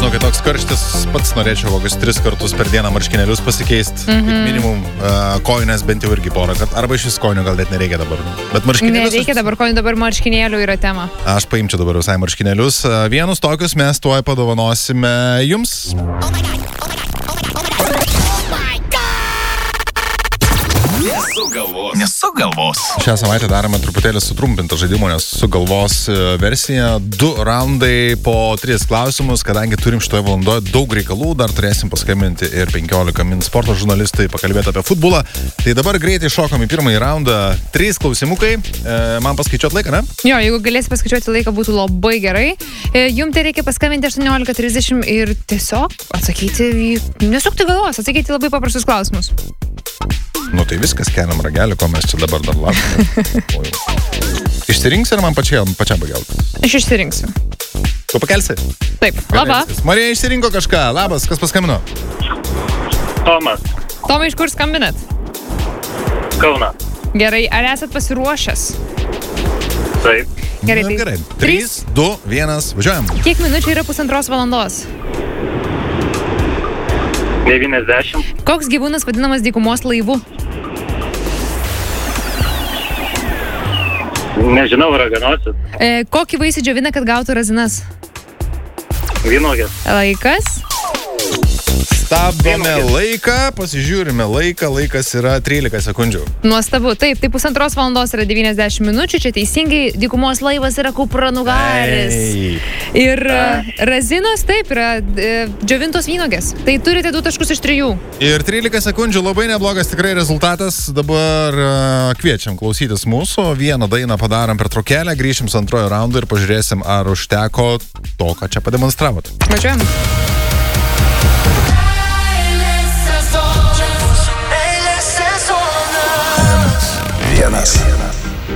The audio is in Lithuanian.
žinau, kad toks karštis, pats norėčiau kokius 3 kartus per dieną marškinėlius pasikeisti. Minimum kojines bent jau irgi porą kartų. Arba iš vis kojinių gal net nereikia dabar. Bet marškinėlius... Nereikia dabar kojinių, dabar marškinėlių yra tema. Aš paimčiau dabar visai marškinėlius. Vienus tokius mes tuoj padovanosime jums. Nesugalvos. Šią savaitę darome truputėlį sutrumpintą žaidimą, nes sugalvos versiją. 2 raundai po 3 klausimus, kadangi turim šitoje valandoje daug reikalų, dar turėsim paskambinti ir 15 min sporto žurnalistai pakalbėti apie futbolą. Tai dabar greitai šokam į pirmąjį raundą. 3 klausimukai. Man paskaičiuot laiką, ne? Jo, jeigu galėsi paskaičiuoti laiką, būtų labai gerai. Jums tai reikia paskambinti 18:30 ir tiesiog atsakyti, nesukti galvos, atsakyti labai paprastus klausimus. Nu tai viskas, keliam ragelį, ko mes čia dabar dar laukiame. Išsirinksi ar man pačiam pagelbėti? Aš išsirinksiu. Tu pakelsi? Taip, laba. Marija išsirinko kažką. Labas, kas paskambino? Tomas. Tomai, iš kur skambinat? Kauna. Gerai, ar esat pasiruošęs? Taip. Gerai, Na, tai gerai. 3, 2, 1, važiuojam. Kiek minučių yra 1,5 valandos? 90. Koks gyvūnas vadinamas dykumos laivu? Nežinau, raganosis. Kokį vaisių džiovina, kad gautų razinas? Vynuogės. Laikas. Stabdome laiką, pasižiūrime laiką, laikas yra 13 sekundžių. Nuostabu, taip, tai 1,5 valandos yra 90 minučių, čia teisingai, dykumos laivas yra kupranugaris. Ir razinos, taip, yra džiovintos vynuogės. Tai turite 2 taškus iš 3. Ir 13 sekundžių, labai neblogas tikrai rezultatas. Dabar kviečiam klausytis mūsų, vieną dainą padarom per traukelę, grįšim su antrojo raundu ir pažiūrėsim, ar užteko to, ką čia pademonstravot. Važiuojam.